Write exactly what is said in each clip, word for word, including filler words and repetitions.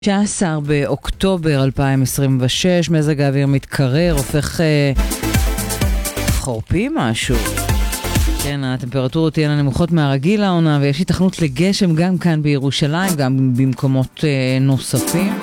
תשעה עשר באוקטובר אלפיים עשרים ושש, מזג האוויר מתקרר, הופך אה, חורפי משהו. כן, הטמפרטורות תהיינה נמוכות מהרגיל העונה, ויש התכנות לגשם גם כאן בירושלים, גם במקומות אה, נוספים.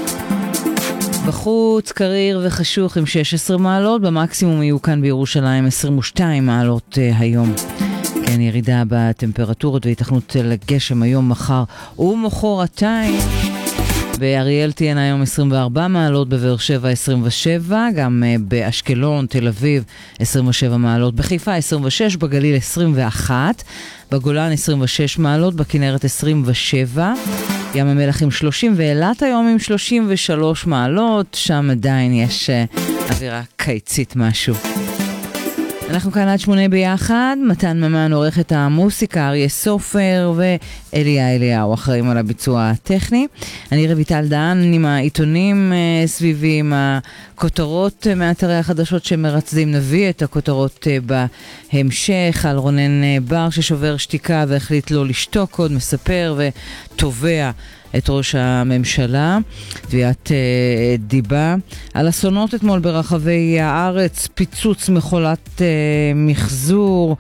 בחוץ קריר וחשוך עם שש עשרה מעלות, במקסימום יהיו כאן בירושלים עשרים ושתיים מעלות אה, היום. כן, ירידה בטמפרטורות והתכנות לגשם היום, מחר ומחרתיים. באריאל תהיינה היום עשרים וארבע מעלות, בבאר שבע עשרים ושבע, גם uh, באשקלון, תל אביב עשרים ושבע מעלות, בחיפה עשרים ושש, בגליל עשרים ואחת, בגולן עשרים ושש מעלות, בכנרת עשרים ושבע, ים המלח עם שלושים, ואילת היום עם שלושים ושלוש מעלות, שם עדיין יש uh, אווירה קיצית משהו. אנחנו כאן עד שמונה ביחד, מתן ממן עורך את המוסיקה, אריה סופר ואליה אליהו אחראים על הביצוע הטכני. אני רויטל דהן עם העיתונים אה, סביבי, עם הכותרות אה, מאתרי החדשות שמרצדים. נביא את הכותרות אה, בהמשך על רונן אה, בר ששובר שתיקה והחליט לא לשתוק עוד, מספר ותובע את ראש הממשלה, תביעת אה, דיבה על אסונות אתמול ברחבי הארץ, פיצוץ מכולת אה, מחזור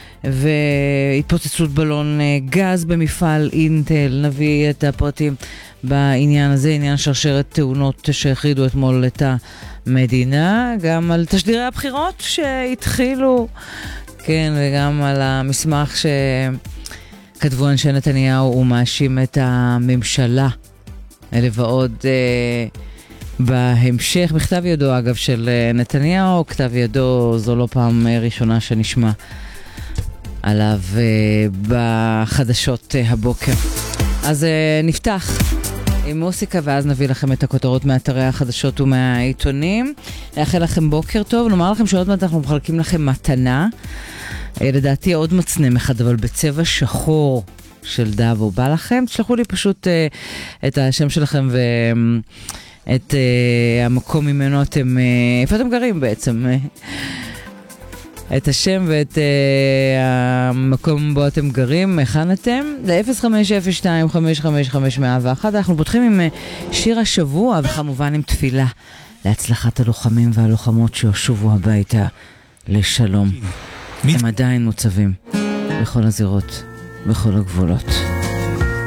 והתפוצצות בלון אה, גז במפעל אינטל. נביא את הפרטים בעניין הזה, עניין שרשרת תאונות שהחרידו אתמול את המדינה, גם על תשדירי הבחירות שהתחילו, כן, וגם על המסמך ש... כתבו אנשי נתניהו, הוא מאשים את הממשלה. אלה ועוד אה, בהמשך, בכתב ידו אגב של נתניהו, כתב ידו זו לא פעם ראשונה שנשמע עליו אה, בחדשות אה, הבוקר. אז אה, נפתח עם מוסיקה ואז נביא לכם את הכותרות מאתרי החדשות ומהעיתונים. נאחל לכם בוקר טוב, נאמר לכם שעוד מעט אנחנו מחלקים לכם מתנה. לדעתי עוד מצנם אחד, אבל בצבע שחור של דאבו. בא לכם? תשלחו לי פשוט uh, את השם שלכם ואת uh, המקום ממנו אתם, uh, איפה אתם גרים בעצם? את השם ואת uh, המקום בו אתם גרים, היכן אתם? ל-אפס חמש אפס שתיים חמש חמש חמש אפס אחת. אנחנו פותחים עם uh, שיר השבוע וכמובן עם תפילה להצלחת הלוחמים והלוחמות שישובו הביתה לשלום. הם עדיין מוצבים בכל הזירות, בכל הגבולות.